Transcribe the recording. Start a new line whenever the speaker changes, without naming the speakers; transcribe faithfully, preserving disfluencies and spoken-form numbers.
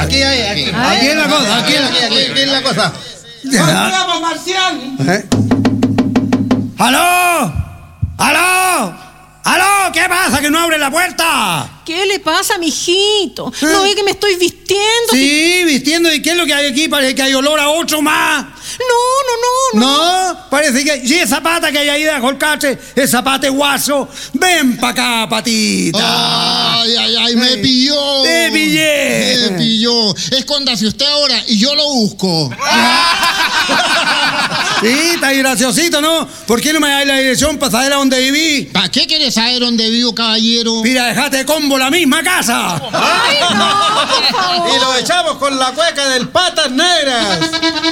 Aquí hay, aquí.
Aquí es la cosa, aquí es la,
Aquí, aquí, aquí es la cosa.
¡Vamos, Marcial!
¿Eh? ¡Aló! ¡Aló! ¡Aló! ¿Qué pasa? ¿Que no abre la puerta?
¿Qué le pasa, mijito? ¿No ve que me estoy vistiendo?
Sí, vistiendo. ¿Y qué es lo que hay aquí? Parece que hay olor a otro más.
No, no, no, no.
No, parece que... Sí, esa pata que hay ahí de colcache, esa pata de guaso. Ven pa' acá, patita.
Ay, ay, ay, me pilló.
Te pillé.
Me pilló. Escóndase usted ahora y yo lo busco.
Sí, está ahí graciosito, ¿no? ¿Por qué no me dais la dirección para saber a dónde viví?
¿Para qué quieres saber dónde vivo, caballero?
Mira, dejate de combo la misma casa.
Ay, no, por favor.
Y lo echamos con la cueca del Patas Negras.